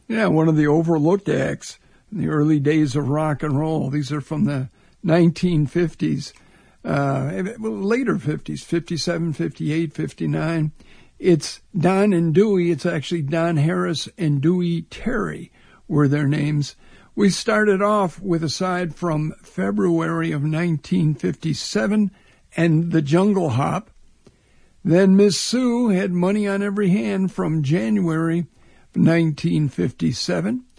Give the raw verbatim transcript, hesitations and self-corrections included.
Yeah, one of the overlooked acts in the early days of rock and roll. These are from the nineteen fifties, uh, later fifties, fifty-seven, fifty-eight, fifty-nine. It's Don and Dewey. It's actually Don Harris and Dewey Terry were their names. We started off with a side from February of nineteen fifty-seven and the Jungle Hop. Then Miss Sue had Money on Every Hand from January nineteen fifty-seven.